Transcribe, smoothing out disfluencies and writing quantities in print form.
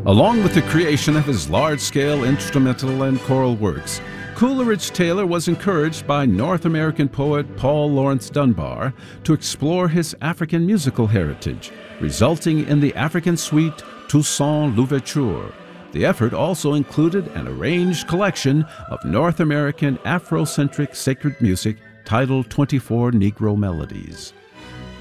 Along with the creation of his large-scale instrumental and choral works, Coleridge Taylor was encouraged by North American poet Paul Laurence Dunbar to explore his African musical heritage, resulting in the African suite Toussaint Louverture. The effort also included an arranged collection of North American Afrocentric sacred music titled 24 Negro Melodies.